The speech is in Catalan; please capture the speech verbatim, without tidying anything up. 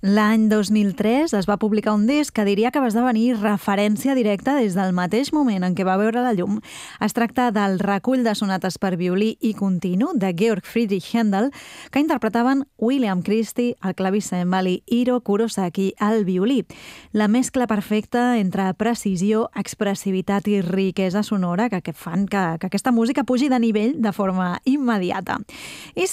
L'any dos mil tres es va publicar un disc que diria que va esdevenir referència directa des del mateix moment en què va veure la llum. Es tracta del recull de sonates per violí i continu de Georg Friedrich Händel, que interpretaven William Christie al clavicèmbal i Hiro Kurosaki al violí. La mescla perfecta entre precisió, expressivitat i riquesa sonora que fan que, que aquesta música pugi de nivell de forma immediata. I